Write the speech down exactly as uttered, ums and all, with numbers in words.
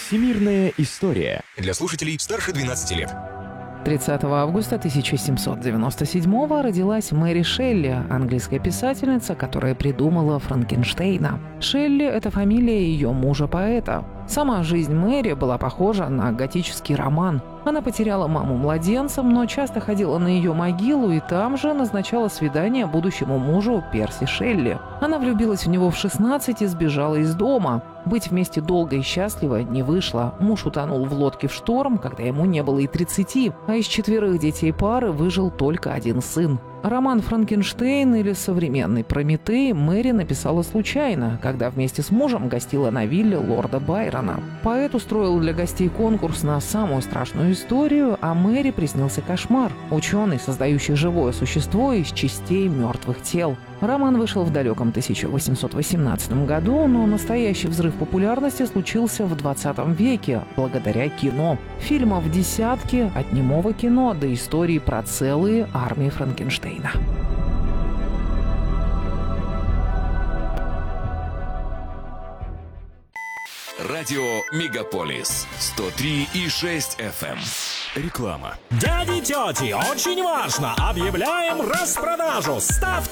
Всемирная история. Для слушателей старше двенадцати лет. тридцатого августа тысяча семьсот девяносто седьмого родилась Мэри Шелли, английская писательница, которая придумала Франкенштейна. Шелли – это фамилия ее мужа-поэта. Сама жизнь Мэри была похожа на готический роман. Она потеряла маму младенцем, но часто ходила на ее могилу и там же назначала свидание будущему мужу Перси Шелли. Она влюбилась в него в шестнадцать и сбежала из дома. Быть вместе долго и счастливо не вышло. Муж утонул в лодке в шторм, когда ему не было и тридцати, а из четверых детей пары выжил только один сын. Роман «Франкенштейн» или современный «Прометей» Мэри написала случайно, когда вместе с мужем гостила на вилле лорда Байрона. Поэт устроил для гостей конкурс на самую страшную историю, а Мэри приснился кошмар – ученый, создающий живое существо из частей мертвых тел. Роман вышел в далеком тысяча восемьсот восемнадцатом году, но настоящий взрыв популярности случился в двадцатом веке благодаря кино. Фильмов десятки, от немого кино до истории про целые армии Франкенштейна. Радио Мегаполис сто три и шесть эф эм. Реклама. Дяди, тети, очень важно! Объявляем распродажу! Ставьте